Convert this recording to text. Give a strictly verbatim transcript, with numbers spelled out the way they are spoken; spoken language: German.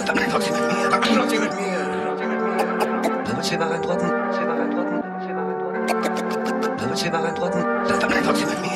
Dann einfach sie mit mir, dann einfach sie mit mir. Dann wird sie mal reindrücken, sie mal reindrücken, sie mal reindrücken. Dann wird sie mal reindrücken, dann einfach sie mit mir.